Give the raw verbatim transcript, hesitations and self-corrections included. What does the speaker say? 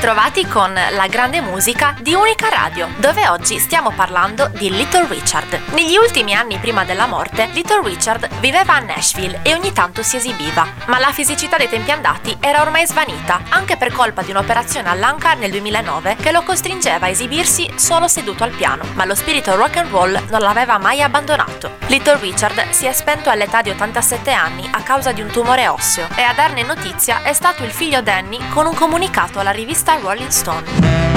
ritrovati con la grande musica di Unica Radio, dove oggi stiamo parlando di Little Richard. Negli ultimi anni prima della morte, Little Richard viveva a Nashville e ogni tanto si esibiva, ma la fisicità dei tempi andati era ormai svanita, anche per colpa di un'operazione all'anca nel duemilanove che lo costringeva a esibirsi solo seduto al piano, ma lo spirito rock and roll non l'aveva mai abbandonato. Little Richard si è spento all'età di ottantasette anni a causa di un tumore osseo e a darne notizia è stato il figlio Danny con un comunicato alla rivista Rolling Stone.